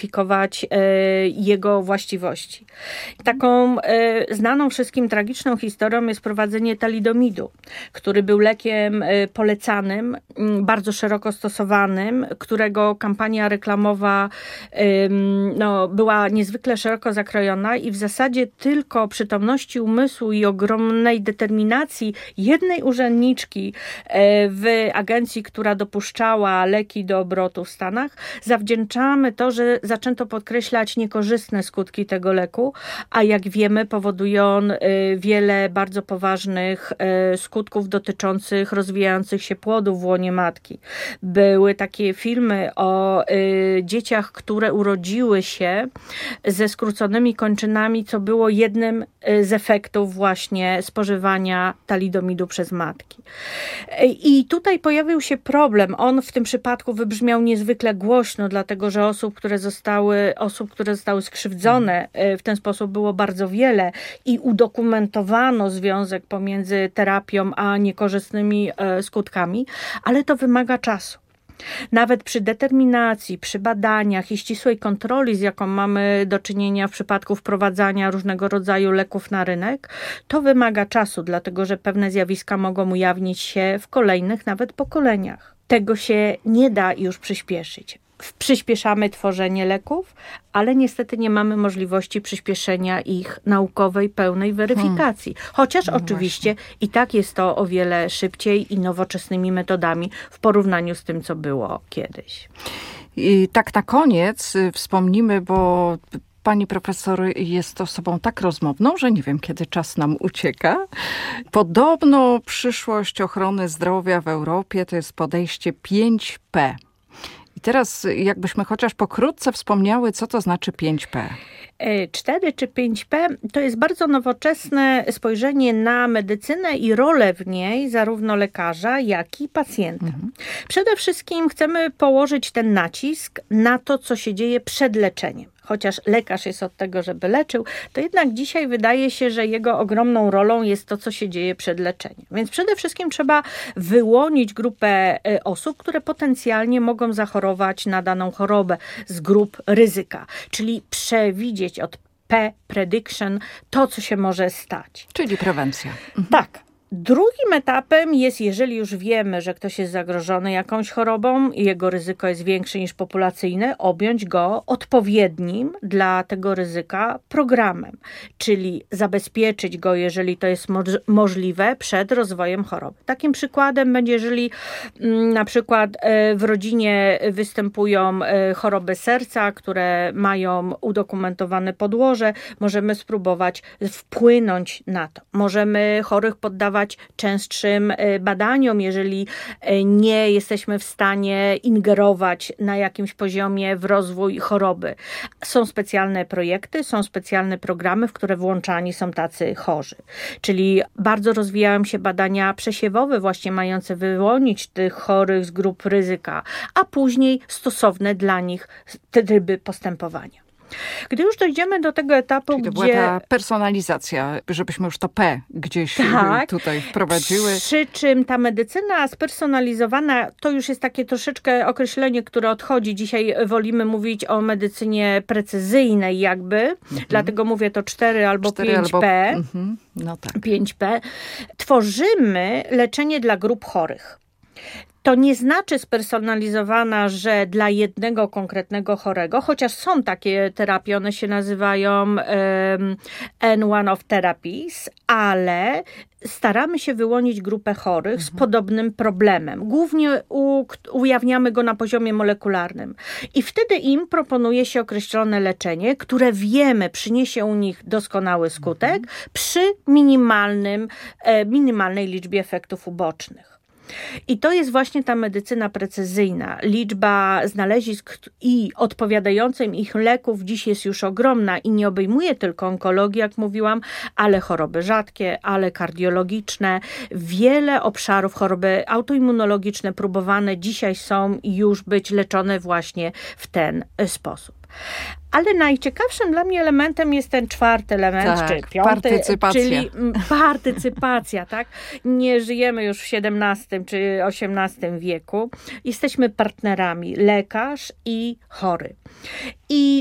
jego właściwości. Taką znaną wszystkim tragiczną historią jest prowadzenie talidomidu, który był lekiem polecanym, bardzo szeroko stosowanym, którego kampania reklamowa była niezwykle szeroko zakrojona i w zasadzie tylko przytomności umysłu i ogromnej determinacji jednej urzędniczki w agencji, która dopuszczała leki do obrotu w Stanach, zawdzięczamy to, że zaczęto podkreślać niekorzystne skutki tego leku, a jak wiemy powoduje on wiele bardzo poważnych skutków dotyczących rozwijających się płodów w łonie matki. Były takie filmy o dzieciach, które urodziły się ze skróconymi kończynami, co było jednym z efektów właśnie spożywania talidomidu przez matki. I tutaj pojawił się problem. On w tym przypadku wybrzmiał niezwykle głośno, dlatego że osób, które zostały skrzywdzone w ten sposób było bardzo wiele i udokumentowano związek pomiędzy terapią a niekorzystnymi skutkami, ale to wymaga czasu. Nawet przy determinacji, przy badaniach i ścisłej kontroli, z jaką mamy do czynienia w przypadku wprowadzania różnego rodzaju leków na rynek, to wymaga czasu, dlatego że pewne zjawiska mogą ujawnić się w kolejnych nawet pokoleniach. Tego się nie da już przyspieszyć. Przyspieszamy tworzenie leków, ale niestety nie mamy możliwości przyspieszenia ich naukowej, pełnej weryfikacji. Chociaż oczywiście i tak jest to o wiele szybciej i nowoczesnymi metodami w porównaniu z tym, co było kiedyś. I tak na koniec wspomnimy, bo pani profesor jest osobą tak rozmowną, że nie wiem, kiedy czas nam ucieka. Podobno przyszłość ochrony zdrowia w Europie to jest podejście 5P. I teraz jakbyśmy chociaż pokrótce wspomniały, co to znaczy 5P. 4 czy 5P to jest bardzo nowoczesne spojrzenie na medycynę i rolę w niej zarówno lekarza, jak i pacjenta. Przede wszystkim chcemy położyć ten nacisk na to, co się dzieje przed leczeniem. Chociaż lekarz jest od tego, żeby leczył, to jednak dzisiaj wydaje się, że jego ogromną rolą jest to, co się dzieje przed leczeniem. Więc przede wszystkim trzeba wyłonić grupę osób, które potencjalnie mogą zachorować na daną chorobę z grup ryzyka, czyli przewidzieć od P, prediction, to, co się może stać. Czyli prewencja. Tak. Drugim etapem jest, jeżeli już wiemy, że ktoś jest zagrożony jakąś chorobą i jego ryzyko jest większe niż populacyjne, objąć go odpowiednim dla tego ryzyka programem, czyli zabezpieczyć go, jeżeli to jest możliwe, przed rozwojem choroby. Takim przykładem będzie, jeżeli na przykład w rodzinie występują choroby serca, które mają udokumentowane podłoże, możemy spróbować wpłynąć na to. Możemy chorych poddawać częstszym badaniom, jeżeli nie jesteśmy w stanie ingerować na jakimś poziomie w rozwój choroby. Są specjalne projekty, są specjalne programy, w które włączani są tacy chorzy. Czyli bardzo rozwijają się badania przesiewowe, właśnie mające wyłonić tych chorych z grup ryzyka, a później stosowne dla nich tryby postępowania. Gdy już dojdziemy do tego etapu, czyli to była ta personalizacja, żebyśmy już to P gdzieś tutaj wprowadziły. Przy czym ta medycyna spersonalizowana to już jest takie troszeczkę określenie, które odchodzi. Dzisiaj wolimy mówić o medycynie precyzyjnej jakby, dlatego mówię to 4 albo 5P. No tak. 5P. Tworzymy leczenie dla grup chorych. To nie znaczy spersonalizowana, że dla jednego konkretnego chorego, chociaż są takie terapie, one się nazywają N1 of therapies, ale staramy się wyłonić grupę chorych z podobnym problemem. Głównie ujawniamy go na poziomie molekularnym. I wtedy im proponuje się określone leczenie, które wiemy przyniesie u nich doskonały skutek przy minimalnej liczbie efektów ubocznych. I to jest właśnie ta medycyna precyzyjna. Liczba znalezisk i odpowiadających ich leków dziś jest już ogromna i nie obejmuje tylko onkologii, jak mówiłam, ale choroby rzadkie, ale kardiologiczne. Wiele obszarów, choroby autoimmunologiczne próbowane dzisiaj są już być leczone właśnie w ten sposób. Ale najciekawszym dla mnie elementem jest ten czwarty element, tak, czy piąty, partycypacja. czyli partycypacja, tak? Nie żyjemy już w XVII czy XVIII wieku. Jesteśmy partnerami, lekarz i chory. I